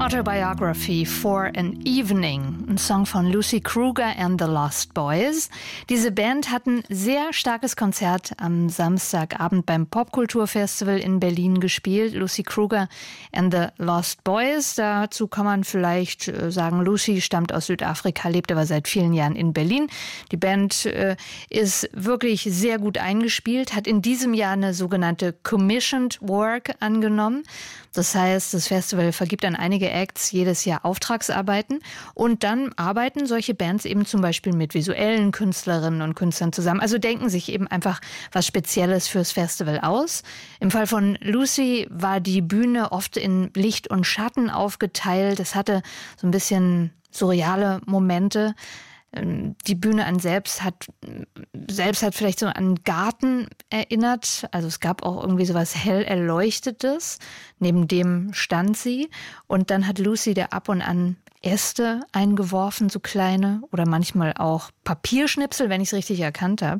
Autobiography for an Evening, ein Song von Lucy Kruger and the Lost Boys. Diese Band hat ein sehr starkes Konzert am Samstagabend beim Popkulturfestival in Berlin gespielt. Lucy Kruger and the Lost Boys. Dazu kann man vielleicht sagen, Lucy stammt aus Südafrika, lebt aber seit vielen Jahren in Berlin. Die Band ist wirklich sehr gut eingespielt, hat in diesem Jahr eine sogenannte Commissioned Work angenommen. Das heißt, das Festival vergibt an einige Acts jedes Jahr Auftragsarbeiten und dann arbeiten solche Bands eben zum Beispiel mit visuellen Künstlerinnen und Künstlern zusammen. Also denken sich eben einfach was Spezielles fürs Festival aus. Im Fall von Lucy war die Bühne oft in Licht und Schatten aufgeteilt. Es hatte so ein bisschen surreale Momente. Die Bühne an selbst hat vielleicht so an einen Garten erinnert. Also es gab auch irgendwie so was hell Erleuchtetes. Neben dem stand sie. Und dann hat Lucy da ab und an Äste eingeworfen, so kleine. Oder manchmal auch Papierschnipsel, wenn ich es richtig erkannt habe.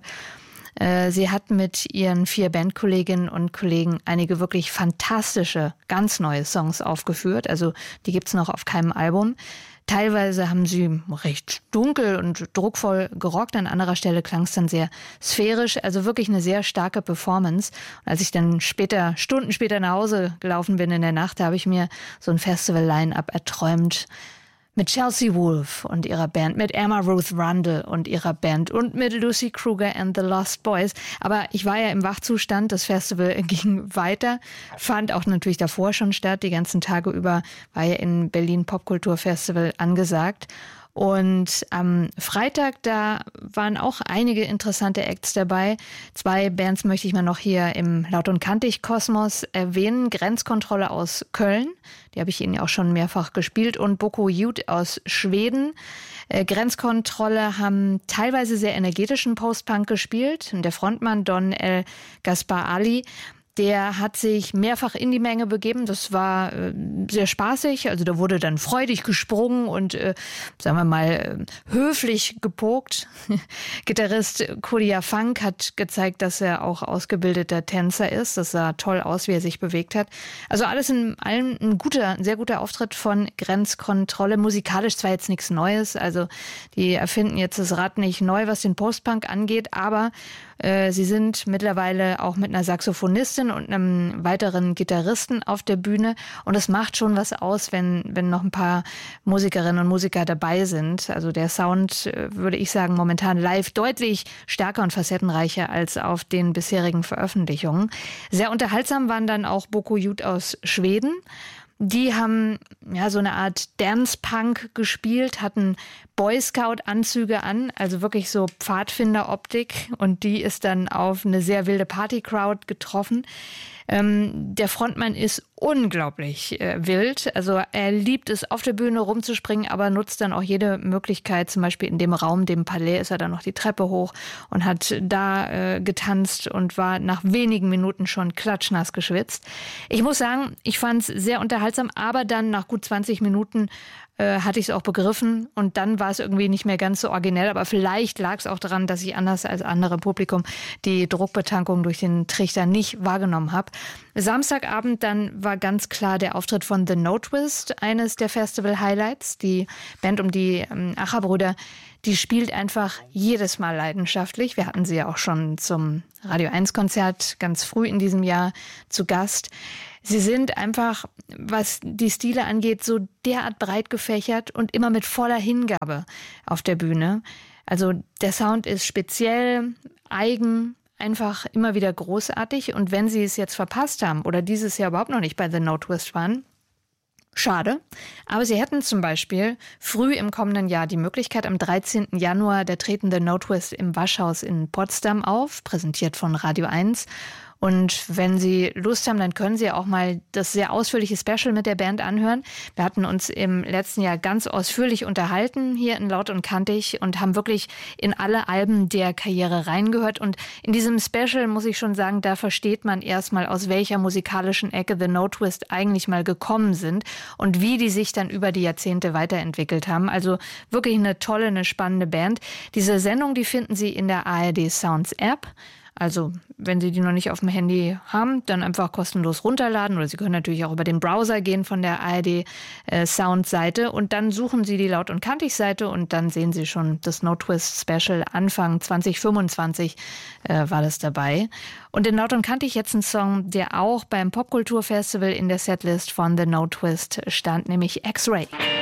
Sie hat mit ihren 4 Bandkolleginnen und Kollegen einige wirklich fantastische, ganz neue Songs aufgeführt. Also die gibt's noch auf keinem Album. Teilweise haben sie recht dunkel und druckvoll gerockt, an anderer Stelle klang es dann sehr sphärisch, also wirklich eine sehr starke Performance. Und als ich dann Stunden später nach Hause gelaufen bin in der Nacht, da habe ich mir so ein Festival-Line-Up erträumt. Mit Chelsea Wolfe und ihrer Band, mit Emma Ruth Rundle und ihrer Band und mit Lucy Kruger and the Lost Boys. Aber ich war ja im Wachzustand, das Festival ging weiter, fand auch natürlich davor schon statt. Die ganzen Tage über war ja in Berlin Popkulturfestival angesagt. Und am Freitag, da waren auch einige interessante Acts dabei. 2 Bands möchte ich mal noch hier im Laut und Kantig Kosmos erwähnen. Grenzkontrolle aus Köln, die habe ich Ihnen ja auch schon mehrfach gespielt. Und Boko Youth aus Schweden. Grenzkontrolle haben teilweise sehr energetischen Post-Punk gespielt. Und der Frontmann Don El Gaspar Ali, der hat sich mehrfach in die Menge begeben. Das war sehr spaßig. Also da wurde dann freudig gesprungen und, sagen wir mal, höflich gepokt. Gitarrist Kodia Funk hat gezeigt, dass er auch ausgebildeter Tänzer ist. Das sah toll aus, wie er sich bewegt hat. Also alles in allem ein sehr guter Auftritt von Grenzkontrolle. Musikalisch zwar jetzt nichts Neues. Also die erfinden jetzt das Rad nicht neu, was den Postpunk angeht, aber sie sind mittlerweile auch mit einer Saxophonistin und einem weiteren Gitarristen auf der Bühne. Und es macht schon was aus, wenn noch ein paar Musikerinnen und Musiker dabei sind. Also der Sound, würde ich sagen, momentan live deutlich stärker und facettenreicher als auf den bisherigen Veröffentlichungen. Sehr unterhaltsam waren dann auch Boko Youth aus Schweden. Die haben ja so eine Art Dance-Punk gespielt, hatten Boy Scout-Anzüge an, also wirklich so Pfadfinder-Optik, und die ist dann auf eine sehr wilde Party-Crowd getroffen. Der Frontmann ist unglaublich wild, also er liebt es, auf der Bühne rumzuspringen, aber nutzt dann auch jede Möglichkeit, zum Beispiel in dem Raum, dem Palais, ist er dann noch die Treppe hoch und hat da getanzt und war nach wenigen Minuten schon klatschnass geschwitzt. Ich muss sagen, ich fand es sehr unterhaltsam, aber dann nach gut 20 Minuten hatte ich es auch begriffen und dann war es irgendwie nicht mehr ganz so originell, aber vielleicht lag es auch daran, dass ich anders als andere im Publikum die Druckbetankung durch den Trichter nicht wahrgenommen habe. Samstagabend dann war ganz klar der Auftritt von The No Twist, eines der Festival-Highlights. Die Band um die Acher-Brüder, die spielt einfach jedes Mal leidenschaftlich. Wir hatten sie ja auch schon zum Radio 1-Konzert ganz früh in diesem Jahr zu Gast. Sie sind einfach, was die Stile angeht, so derart breit gefächert und immer mit voller Hingabe auf der Bühne. Also der Sound ist speziell, eigen, einfach immer wieder großartig. Und wenn Sie es jetzt verpasst haben oder dieses Jahr überhaupt noch nicht bei The No Twist waren, schade. Aber Sie hätten zum Beispiel früh im kommenden Jahr die Möglichkeit, am 13. Januar, da treten The No Twist im Waschhaus in Potsdam auf, präsentiert von Radio 1. Und wenn Sie Lust haben, dann können Sie auch mal das sehr ausführliche Special mit der Band anhören. Wir hatten uns im letzten Jahr ganz ausführlich unterhalten hier in Laut und Kantig und haben wirklich in alle Alben der Karriere reingehört. Und in diesem Special muss ich schon sagen, da versteht man erstmal, aus welcher musikalischen Ecke The No Twist eigentlich mal gekommen sind und wie die sich dann über die Jahrzehnte weiterentwickelt haben. Also wirklich eine tolle, eine spannende Band. Diese Sendung, die finden Sie in der ARD Sounds App. Also wenn Sie die noch nicht auf dem Handy haben, dann einfach kostenlos runterladen oder Sie können natürlich auch über den Browser gehen von der ARD-Sound-Seite und dann suchen Sie die Laut- und Kantig-Seite und dann sehen Sie schon das No Twist Special Anfang 2025 war das dabei. Und in Laut und Kantig jetzt ein Song, der auch beim Popkulturfestival in der Setlist von The No Twist stand, nämlich X-Ray.